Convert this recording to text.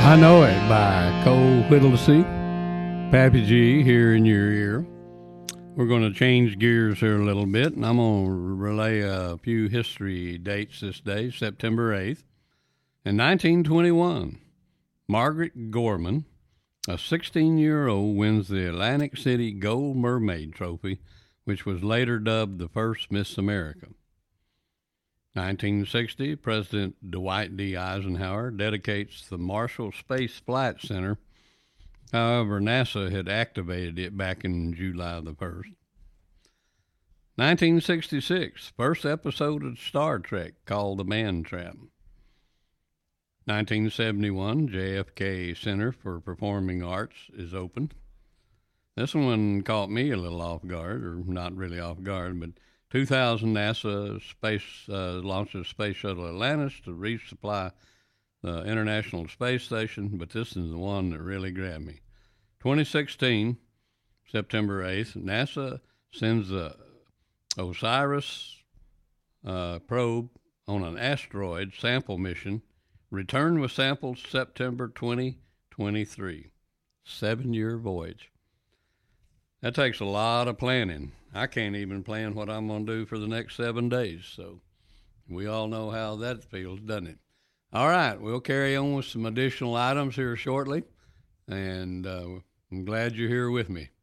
I Know It by Cole Whittlesey. Pappy G here in your ear. We're going to change gears here a little bit, and I'm going to relay a few history dates this day, September 8th. In 1921, Margaret Gorman, a 16-year-old, wins the Atlantic City Gold Mermaid Trophy, which was later dubbed the first Miss America. 1960, President Dwight D. Eisenhower dedicates the Marshall Space Flight Center. However, NASA had activated it back in July the 1st. 1966, first episode of Star Trek called The Man Trap. 1971, JFK Center for Performing Arts is opened. This one caught me a little off guard, or not really off guard, but 2000, NASA launches Space Shuttle Atlantis to resupply the International Space Station, but this is the one that really grabbed me. 2016, September 8th, NASA sends the OSIRIS probe on an asteroid sample mission, return with samples September 2023. 7-year voyage. That takes a lot of planning. I can't even plan what I'm going to do for the next 7 days, so we all know how that feels, doesn't it? All right, we'll carry on with some additional items here shortly, and I'm glad you're here with me.